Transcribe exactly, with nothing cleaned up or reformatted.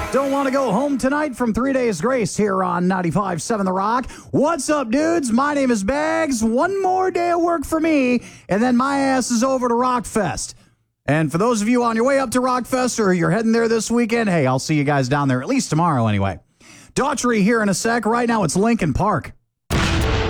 Don't want to go home tonight from Three Days Grace here on ninety-five point seven The Rock. What's up, dudes? My name is Bags. One more day of work for me, and then my ass is over to Rockfest. And for those of you on your way up to Rockfest or you're heading there this weekend, hey, I'll see you guys down there, at least tomorrow anyway. Daughtry here in a sec. Right now it's Lincoln Park.